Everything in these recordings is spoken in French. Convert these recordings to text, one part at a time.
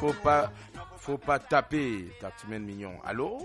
faut pas taper, Taximène Mignon. Allô?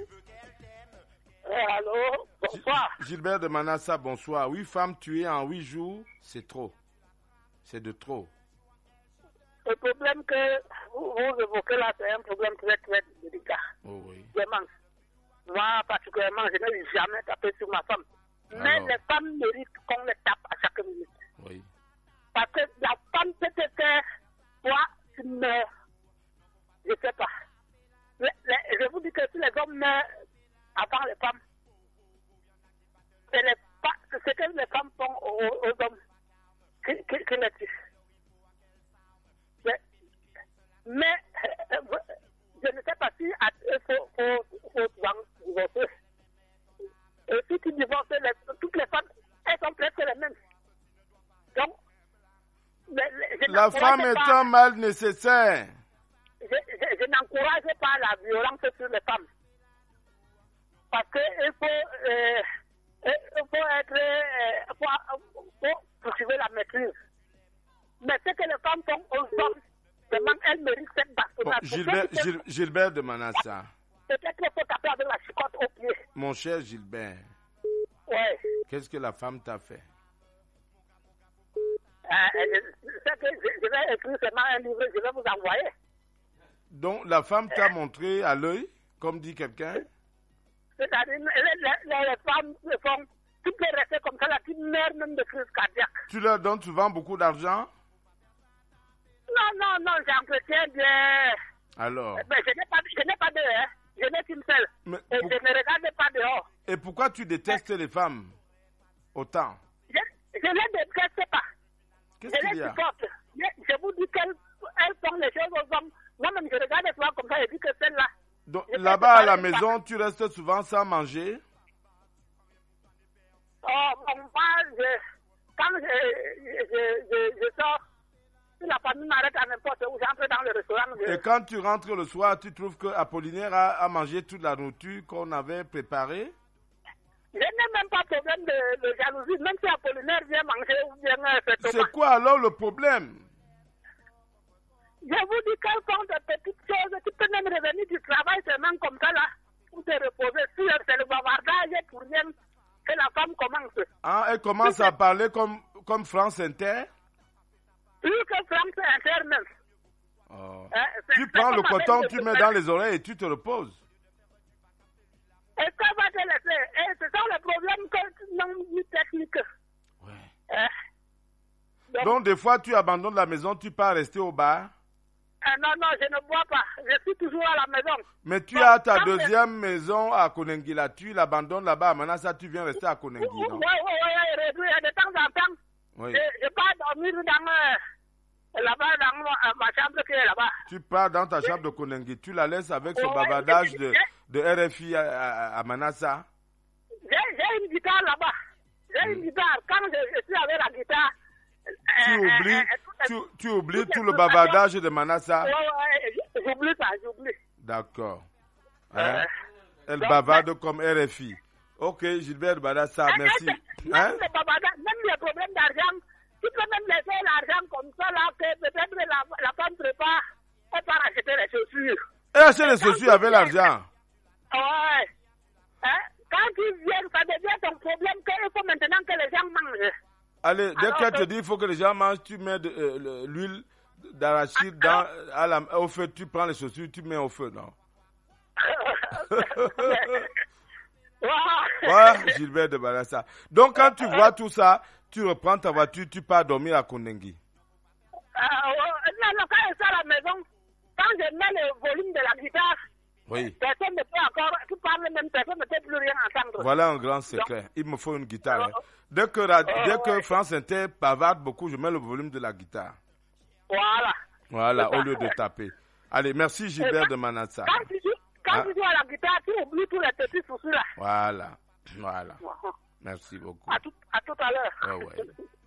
Allô, bonsoir. Gilbert de Manassa, bonsoir. 8 femmes tuées en 8 jours, c'est trop. C'est de trop. Le problème que vous évoquez là, c'est un problème très très délicat. Oh oui. Vraiment. Moi, particulièrement, je n'ai jamais tapé sur ma femme. Mais Alors. les femmes méritent qu'on les tape à chaque minute. Oui. Parce que la femme peut te faire, toi, tu meurs. Je ne sais pas. Je vous dis que si les hommes meurent avant les femmes, c'est ce que les femmes font aux hommes qui les tuent. Mais je ne sais pas si il faut divorcer. Et si tu divorces, toutes les femmes, elles sont presque les mêmes. Donc, la femme est un mal nécessaire. Je n'encourage pas la violence sur les femmes. Parce qu'il faut poursuivre la maîtrise. Mais ce que les femmes font aux hommes, vraiment, elles méritent cette bastonnade. Bon, Gilbert de Manassa. Peut-être qu'il faut taper avec la chicotte au pied. Mon cher Gilbert. Ouais. Qu'est-ce que la femme t'a fait? Je vais écrire seulement un livre, je vais vous envoyer. Donc, la femme t'a montré à l'œil, comme dit quelqu'un? C'est-à-dire, les femmes se font, tu peux rester comme ça, là, tu meurs même de crise cardiaque. Tu leur donnes souvent beaucoup d'argent? Non, j'entretiens bien. Alors? Mais je n'ai pas deux, hein. Je n'ai qu'une seule. Et je ne regarde pas dehors. Et pourquoi tu détestes les femmes autant? Je ne les déteste pas. Qu'est-ce qu'il y a? Supporte. Je vous dis qu'elles font les choses aux hommes. Moi-même, je regarde souvent comme ça et dis que celle-là. Donc, là-bas à la maison, tu restes souvent sans manger? Oh, moi, quand je sors, si la famille m'arrête à n'importe où, j'entre dans le restaurant. Et quand tu rentres le soir, tu trouves que Apollinaire a mangé toute la nourriture qu'on avait préparée? Je n'ai même pas de problème de jalousie, même si Apollinaire vient manger ou vient faire Thomas. C'est quoi alors le problème? Je vous dis qu'elles font de petites choses. Tu peux même revenir du travail seulement comme ça là, pour te reposer. Si c'est le bavardage pour rien que la femme commence. Ah, elle commence à parler comme France Inter? Plus que France Inter même. Oh. Tu prends le coton, tu mets dans les oreilles et tu te reposes. Et ça va te laisser. Et c'est ça le problème que non dit technique. Ouais. Donc des fois tu abandonnes la maison, tu pars rester au bar? Non, je ne bois pas. Je suis toujours à la maison. Mais tu as ta deuxième maison à Konengi là, tu l'abandonnes là-bas. Maintenant ça, tu viens rester à Konengi, non? Oui, de temps en temps. Oui. Je pars dormir là-bas dans ma chambre qui est là-bas. Tu pars dans ta chambre de Konengi, tu la laisses avec ce bavardage de RFI à Manassa? J'ai une guitare là-bas. J'ai une guitare. Quand je suis avec la guitare... Tu oublies tout le bavardage de Manassa? J'oublie ça. D'accord. Hein? Elle bavarde comme RFI. Ok, Gilbert Manassa, merci. Même les problèmes d'argent, tu peux même laisser l'argent comme ça là, que peut-être la femme prépare, elle part acheter les chaussures. Elle achète les chaussures avec l'argent? Ouais. Quand tu viens, ça devient ton problème qu'il faut maintenant que les gens mangent. Allez, dès qu'elle te dit qu'il faut que les gens mangent, tu mets de l'huile d'arachide au feu, tu prends les chaussures, tu mets au feu, non? Ouais, Gilbert de Barassa. Donc, quand tu vois tout ça, tu reprends ta voiture, tu pars dormir à Konengi. Non, quand je suis à la maison, quand je mets le volume de la guitare, oui. Personne ne peut encore, tu parles même, personne ne peut plus rien entendre. Voilà un grand secret. Donc, il me faut une guitare. Hein. Dès que France Inter bavarde beaucoup, je mets le volume de la guitare. Voilà, au lieu de taper. Allez, merci Gilbert de Manassa. Quand tu joues à la guitare, tu oublies tous les petits soucis là. Voilà. Merci beaucoup. À tout à l'heure. Ouais.